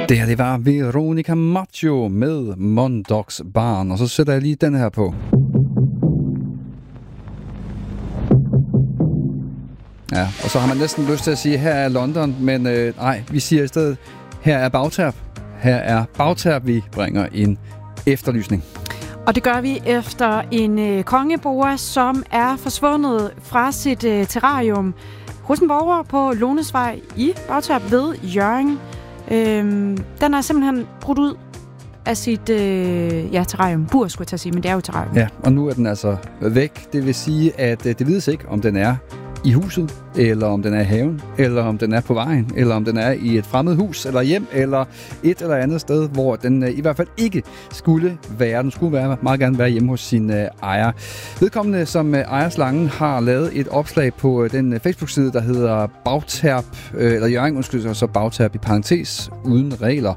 Det her, det var Veronica Maggio med Mondogs Barn. Og så sætter jeg lige den her på. Ja, og så har man næsten lyst til at sige, her er London, men nej, vi siger i stedet, her er Bagterp. Her er Bagterp, vi bringer en efterlysning. Og det gør vi efter en kongeboa, som er forsvundet fra sit terrarium hos en borger på Lonesvej i Bagterp ved Hjørring. Den er simpelthen brudt ud af sit terrarium. Bur, skulle jeg til at sige, men det er jo terrarium. Ja, og nu er den altså væk. Det vil sige, at det vides ikke, om den er i huset, eller om den er i haven, eller om den er på vejen, eller om den er i et fremmed hus, eller hjem, eller et eller andet sted, hvor den i hvert fald ikke skulle være. Den skulle meget gerne være hjemme hos sin ejer. Vedkommende, som ejer slangen, har lavet et opslag på den Facebook-side, der hedder Bagterp, eller Hjørring, så Bagterp i parentes, uden regler.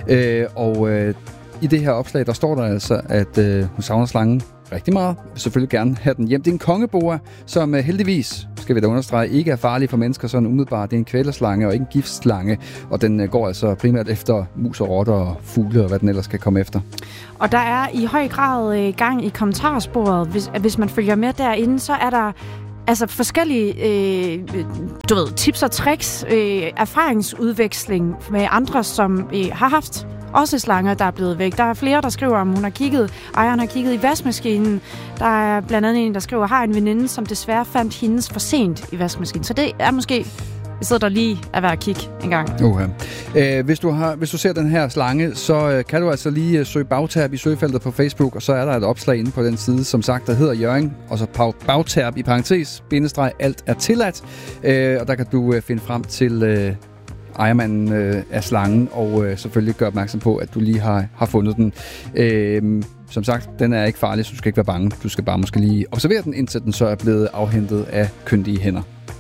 I det her opslag, der står der altså, at hun savner slangen rigtig meget. Jeg vil selvfølgelig gerne have den hjem. Det er en kongeboa, som heldigvis, skal vi da understrege, ikke er farlig for mennesker sådan umiddelbart. Det er en kvælerslange og ikke en giftslange, og den går altså primært efter mus og rotter og fugle og hvad den ellers skal komme efter. Og der er i høj grad gang i kommentarsporet. Hvis man følger med derinde, så er der altså forskellige tips og tricks, erfaringsudveksling med andre, som har haft også slanger, der er blevet væk. Der er flere, der skriver, om ejeren har kigget i vaskemaskinen. Der er blandt andet en, der skriver, har en veninde, som desværre fandt hendes for sent i vaskemaskinen. Så det er måske et sted, der lige er værd at kigge en gang. Hvis du ser den her slange, så kan du altså lige søge Bagterp i søgefeltet på Facebook, og så er der et opslag inde på den side, som sagt, der hedder Hjørring, og så Bagterp i parentes, bindestreg, alt er tilladt. Og der kan du finde frem til ejermanden af slangen, og selvfølgelig gør opmærksom på, at du lige har fundet den. Som sagt, den er ikke farlig, så du skal ikke være bange. Du skal bare måske lige observere den, indtil den så er blevet afhentet af kyndige hænder.